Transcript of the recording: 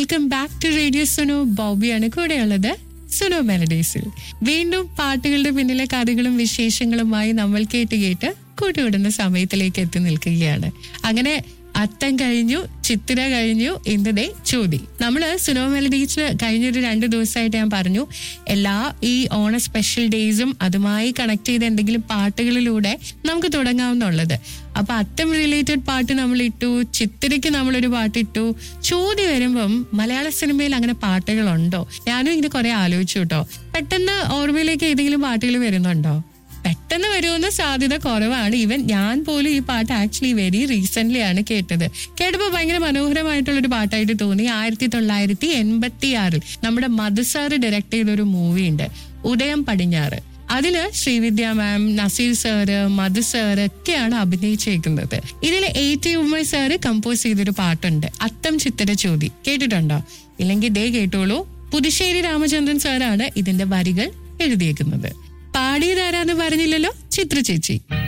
Welcome back to radio Suno. ബോബിയാണ് കൂടെയുള്ളത് സുനോ മെലഡീസിൽ. വീണ്ടും പാട്ടുകളുടെ പിന്നിലെ കഥകളും വിശേഷങ്ങളുമായി നമ്മൾ കേട്ട് കൂട്ടുകൂടുന്ന സമയത്തിലേക്ക് എത്തി നിൽക്കുകയാണ്. അങ്ങനെ അത്തം കഴിഞ്ഞു, ചിത്തിര കഴിഞ്ഞു, ഇന്നത്തെ ചോദ്യം. നമ്മള് സുനോ മെലഡീസിന് കഴിഞ്ഞൊരു 2 ദിവസമായിട്ട് ഞാൻ പറഞ്ഞു, എല്ലാ ഈ ഓണ സ്പെഷ്യൽ ഡേയ്സും അതുമായി കണക്ട് ചെയ്ത എന്തെങ്കിലും പാട്ടുകളിലൂടെ നമുക്ക് തുടങ്ങാവുന്നുള്ളത്. അപ്പൊ അത്തം റിലേറ്റഡ് പാട്ട് നമ്മൾ ഇട്ടു, ചിത്തിരയ്ക്ക് നമ്മളൊരു പാട്ടിട്ടു. ചോദ്യം വരുമ്പം മലയാള സിനിമയിൽ അങ്ങനെ പാട്ടുകളുണ്ടോ? ഞാനും ഇങ്ങനെ കുറെ ആലോചിച്ചു കേട്ടോ. പെട്ടെന്ന് ഓർമ്മയിലേക്ക് ഏതെങ്കിലും പാട്ടുകൾ വരുന്നുണ്ടോ? പെട്ടെന്ന് വരുമെന്ന സാധ്യത കുറവാണ്. ഈവൻ ഞാൻ പോലും ഈ പാട്ട് ആക്ച്വലി വെരി റീസെന്റ് ആണ് കേട്ടപ്പോൾ ഭയങ്കര മനോഹരമായിട്ടുള്ളൊരു പാട്ടായിട്ട് തോന്നി. 1986 നമ്മുടെ മധുസാറ് ഡയറക്ട് ചെയ്തൊരു മൂവി ഉണ്ട്, ഉദയം പടിഞ്ഞാറ്. അതില് ശ്രീവിദ്യ മാം, നസീർ സാറ്, മധു സാറ് ഒക്കെയാണ് അഭിനയിച്ചേക്കുന്നത്. ഇതില് AT ഉമ്മർ സാറ് കമ്പോസ് ചെയ്തൊരു പാട്ടുണ്ട്, അത്തം ചിത്തിര ചോദ്യം. കേട്ടിട്ടുണ്ടോ? ഇല്ലെങ്കിൽ ദേ കേട്ടോളൂ. പുതുശ്ശേരി രാമചന്ദ്രൻ സാറാണ് ഇതിന്റെ വരികൾ എഴുതിയേക്കുന്നത്. പാടിയതാരാന്ന് പറഞ്ഞില്ലല്ലോ, ചിത്ര ചേച്ചി.